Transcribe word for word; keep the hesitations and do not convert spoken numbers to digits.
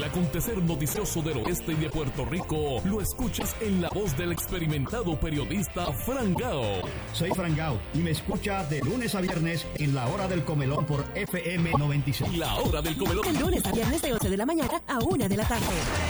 El acontecer noticioso del oeste y de Puerto Rico lo escuchas en la voz del experimentado periodista Fran Gao. Soy Fran Gao y me escucha de lunes a viernes en la hora del comelón por F M noventa y seis. La hora del comelón. De lunes a viernes de ocho de la mañana a una de la tarde.